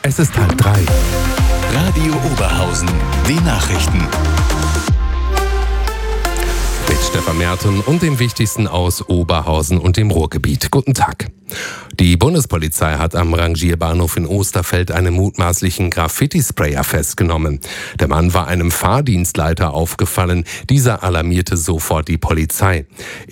Es ist 2:30. Radio Oberhausen, die Nachrichten. Mit Stefan Merten und dem Wichtigsten aus Oberhausen und dem Ruhrgebiet. Guten Tag. Die Bundespolizei hat am Rangierbahnhof in Osterfeld einen mutmaßlichen Graffiti-Sprayer festgenommen. Der Mann war einem Fahrdienstleiter aufgefallen. Dieser alarmierte sofort die Polizei.